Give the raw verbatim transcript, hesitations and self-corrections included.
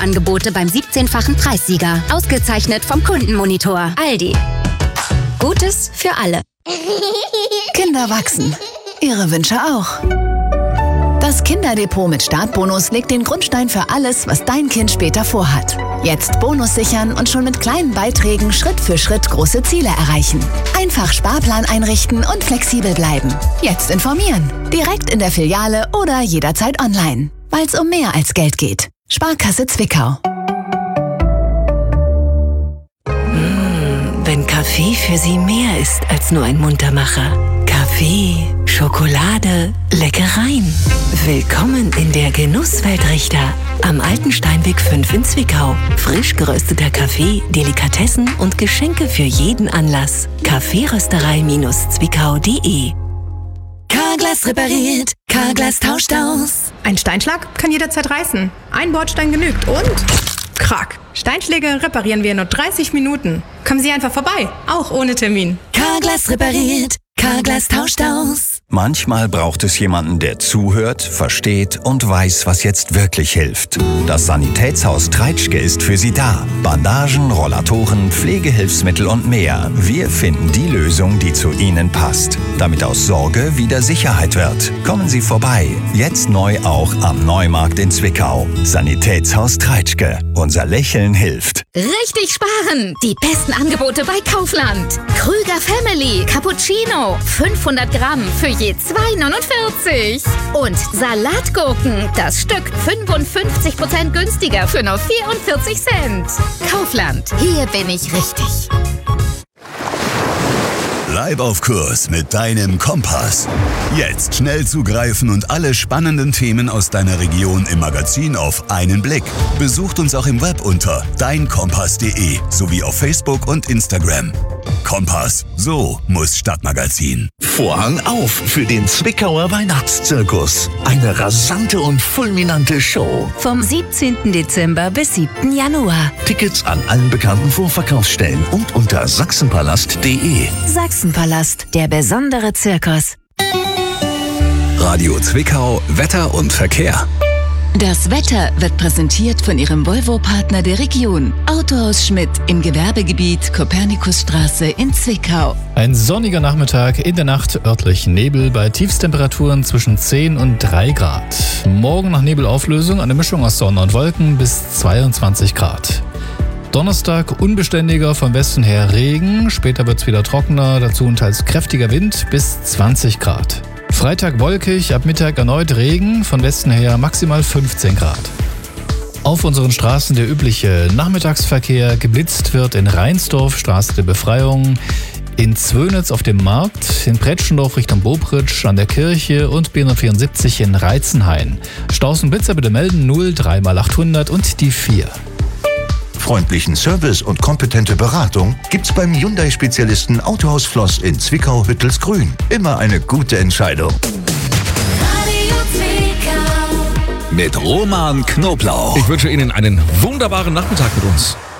Angebote beim siebzehnfachen Preissieger. Ausgezeichnet vom Kundenmonitor. Aldi. Gutes für alle. Kinder wachsen. Ihre Wünsche auch. Das Kinderdepot mit Startbonus legt den Grundstein für alles, was dein Kind später vorhat. Jetzt Bonus sichern und schon mit kleinen Beiträgen Schritt für Schritt große Ziele erreichen. Einfach Sparplan einrichten und flexibel bleiben. Jetzt informieren. Direkt in der Filiale oder jederzeit online. Weil es um mehr als Geld geht. Sparkasse Zwickau. Mmh, wenn Kaffee für Sie mehr ist als nur ein Muntermacher. Kaffee, Schokolade, Leckereien. Willkommen in der Genusswelt Richter. Am Alten Steinweg fünf in Zwickau. Frisch gerösteter Kaffee, Delikatessen und Geschenke für jeden Anlass. Kaffeerösterei Zwickau punkt de. Carglass repariert, Carglass tauscht aus. Ein Steinschlag kann jederzeit reißen. Ein Bordstein genügt und... Krack. Steinschläge reparieren wir in nur dreißig Minuten. Kommen Sie einfach vorbei, auch ohne Termin. Carglass repariert, Carglass tauscht aus. Manchmal braucht es jemanden, der zuhört, versteht und weiß, was jetzt wirklich hilft. Das Sanitätshaus Treitschke ist für Sie da. Bandagen, Rollatoren, Pflegehilfsmittel und mehr. Wir finden die Lösung, die zu Ihnen passt. Damit aus Sorge wieder Sicherheit wird. Kommen Sie vorbei. Jetzt neu auch am Neumarkt in Zwickau. Sanitätshaus Treitschke. Unser Lächeln hilft. Richtig sparen! Die besten Angebote bei Kaufland. Krüger Family Cappuccino. fünfhundert Gramm für je zwei neunundvierzig. Und Salatgurken. Das Stück fünfundfünfzig Prozent günstiger für nur vierundvierzig Cent. Kaufland. Hier bin ich richtig. Bleib auf Kurs mit deinem Kompass. Jetzt schnell zugreifen und alle spannenden Themen aus deiner Region im Magazin auf einen Blick. Besucht uns auch im Web unter dein kompass punkt de sowie auf Facebook und Instagram. Kompass, so muss Stadtmagazin. Vorhang auf für den Zwickauer Weihnachtszirkus. Eine rasante und fulminante Show. Vom siebzehnten Dezember bis siebten Januar. Tickets an allen bekannten Vorverkaufsstellen und unter sachsenpalast punkt de. Sachsenpalast, der besondere Zirkus. Radio Zwickau, Wetter und Verkehr. Das Wetter wird präsentiert von Ihrem Volvo-Partner der Region. Autohaus Schmidt im Gewerbegebiet Kopernikusstraße in Zwickau. Ein sonniger Nachmittag, in der Nacht örtlich Nebel bei Tiefstemperaturen zwischen zehn und drei Grad. Morgen nach Nebelauflösung eine Mischung aus Sonne und Wolken bis zweiundzwanzig Grad. Donnerstag unbeständiger, von Westen her Regen, später wird es wieder trockener, dazu ein teils kräftiger Wind bis zwanzig Grad. Freitag wolkig, ab Mittag erneut Regen, von Westen her maximal fünfzehn Grad. Auf unseren Straßen der übliche Nachmittagsverkehr, geblitzt wird in Rheinsdorf, Straße der Befreiung, in Zwönitz auf dem Markt, in Pretschendorf Richtung Bobritsch an der Kirche und B hundertvierundsiebzig in Reizenhain. Staus und Blitzer bitte melden null drei mal achthundert und die vier. Freundlichen Service und kompetente Beratung gibt's beim Hyundai-Spezialisten Autohaus Floss in Zwickau-Hüttelsgrün. Immer eine gute Entscheidung. Radio Zwickau. Mit Roman Knoblauch. Ich wünsche Ihnen einen wunderbaren Nachmittag mit uns.